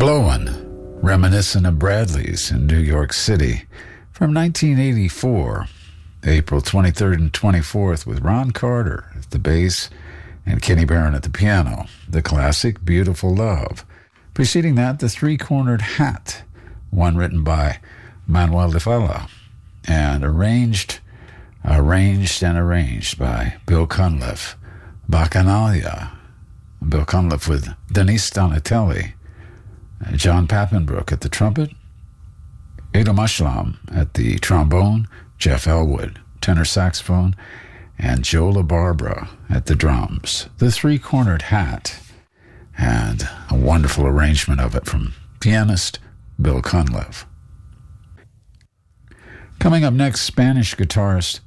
Blowin', reminiscent of Bradley's in New York City from 1984, April 23rd and 24th, with Ron Carter at the bass and Kenny Barron at the piano. The classic Beautiful Love. Preceding that, The Three-Cornered Hat, one written by Manuel de Falla and arranged by Bill Cunliffe. Bacchanalia, Bill Cunliffe with Denise Donatelli, John Pappenbrook at the trumpet, Ada Mushlam at the trombone, Jeff Elwood, tenor saxophone, and Joe LaBarbera at the drums. The Three-Cornered Hat, and a wonderful arrangement of it from pianist Bill Cunliffe. Coming up next, Spanish guitarist